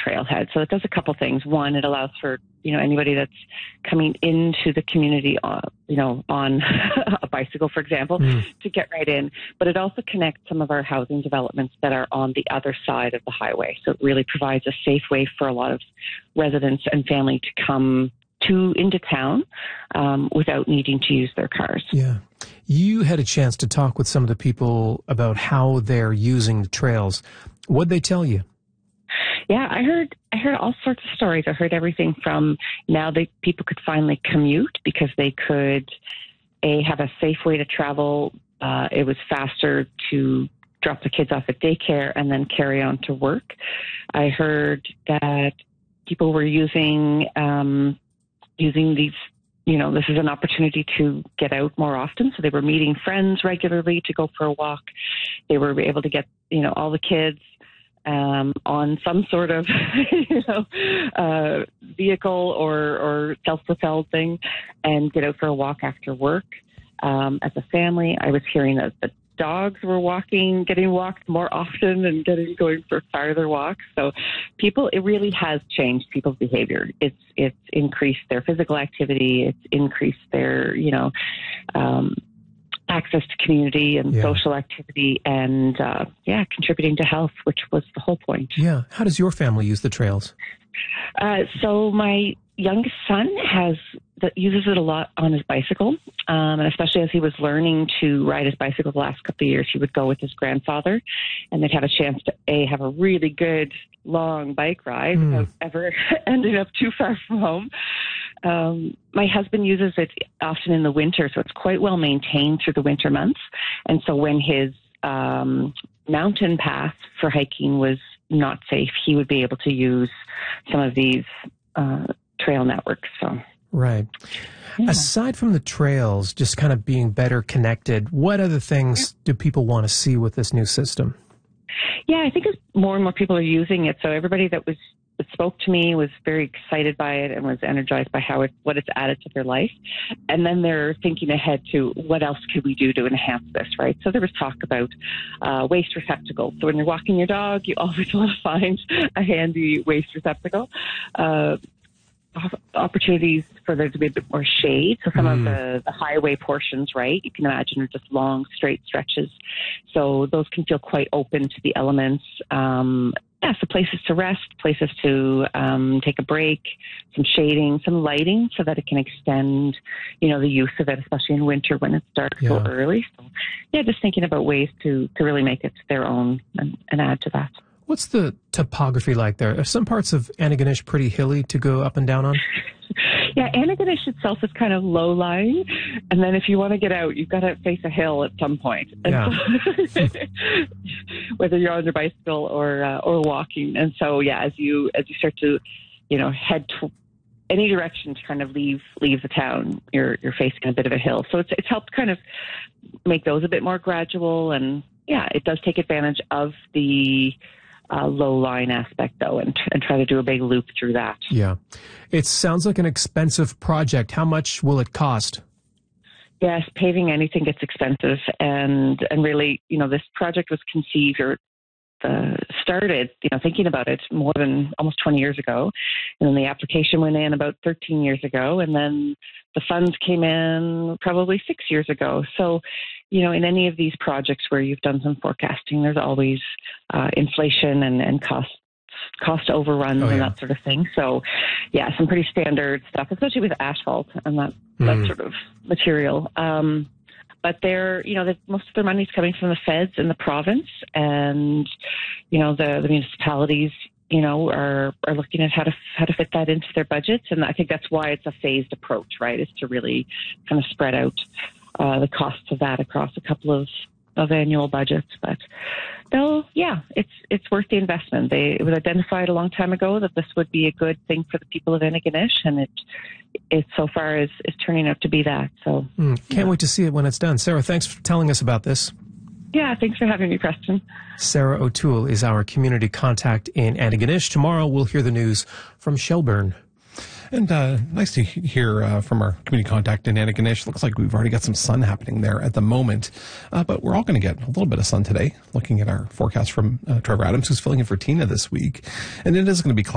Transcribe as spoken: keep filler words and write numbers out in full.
trailhead. So it does a couple things. One, it allows for, you know, anybody that's coming into the community, uh, you know, on a bicycle, for example, mm. to get right in. But it also connects some of our housing developments that are on the other side of the highway. So it really provides a safe way for a lot of residents and family to come to into town um, without needing to use their cars. Yeah. You had a chance to talk with some of the people about how they're using the trails. What'd they tell you? Yeah, I heard I heard all sorts of stories. I heard everything from now that people could finally commute because they could a have a safe way to travel. Uh, it was faster to drop the kids off at daycare and then carry on to work. I heard that people were using um, using these. You know, this is an opportunity to get out more often. So they were meeting friends regularly to go for a walk. They were able to get, you know, all the kids um, on some sort of, you know, uh, vehicle or, or self-propelled thing and get out for a walk after work. Um, as a family, I was hearing that the dogs were walking, getting walked more often and getting going for farther walks. So people, it really has changed people's behavior. It's it's increased their physical activity. It's increased their, you know, um, access to community and yeah. social activity and, uh, yeah, contributing to health, which was the whole point. Yeah. How does your family use the trails? Uh, so my youngest son has that uses it a lot on his bicycle, um, and especially as he was learning to ride his bicycle the last couple of years, he would go with his grandfather, and they'd have a chance to a have a really good long bike ride mm. without ever ending up too far from home. Um, my husband uses it often in the winter, so it's quite well maintained through the winter months, and so when his um, mountain path for hiking was not safe, he would be able to use some of these uh, trail networks. So. Right. Yeah. Aside from the trails, just kind of being better connected, what other things do people want to see with this new system? Yeah, I think as more and more people are using it, so everybody that was that spoke to me was very excited by it and was energized by how it what it's added to their life. And then they're thinking ahead to what else could we do to enhance this, right? So there was talk about uh, waste receptacles. So when you're walking your dog, you always want to find a handy waste receptacle. Uh, opportunities for there to be a bit more shade. So some mm. of the, the highway portions, right, you can imagine are just long, straight stretches. So those can feel quite open to the elements. Um, yeah, so places to rest, places to um, take a break, some shading, some lighting so that it can extend, you know, the use of it, especially in winter when it's dark yeah. so early. So yeah, just thinking about ways to, to really make it their own and, and add to that. What's the topography like there? Are some parts of Antigonish pretty hilly to go up and down on? Yeah, Antigonish itself is kind of low-lying, and then if you want to get out, you've got to face a hill at some point. And yeah. so, whether you're on your bicycle or uh, or walking, and so yeah, as you as you start to, you know, head to any direction to kind of leave leave the town, you're you're facing a bit of a hill. So it's it's helped kind of make those a bit more gradual, and yeah, it does take advantage of the Uh, low-line aspect, though, and, and try to do a big loop through that. Yeah. It sounds like an expensive project. How much will it cost? Yes, paving anything gets expensive. And, and really, you know, this project was conceived or uh, started, you know, thinking about it more than almost twenty years ago. And then the application went in about thirteen years ago. And then the funds came in probably six years ago. So, you know, in any of these projects where you've done some forecasting, there's always uh, inflation and, and cost cost overruns oh, yeah. and that sort of thing. So, yeah, some pretty standard stuff, especially with asphalt and that, mm. that sort of material. Um, but they're, you know, the, most of their money is coming from the feds in the province, and, you know, the, the municipalities, you know, are, are looking at how to how to fit that into their budgets. And I think that's why it's a phased approach, right, is to really kind of spread out Uh, the costs of that across a couple of, of annual budgets. But they'll, yeah, it's it's worth the investment. They, it was identified a long time ago that this would be a good thing for the people of Antigonish, and it it so far is, is turning out to be that. So mm, can't yeah. wait to see it when it's done. Sarah, thanks for telling us about this. Yeah, thanks for having me, Preston. Sarah O'Toole is our community contact in Antigonish. Tomorrow we'll hear the news from Shelburne. And uh, nice to hear uh, from our community contact in Antigonish. Looks like we've already got some sun happening there at the moment. Uh, but we're all going to get a little bit of sun today, looking at our forecast from uh, Trevor Adams, who's filling in for Tina this week. And it is going to be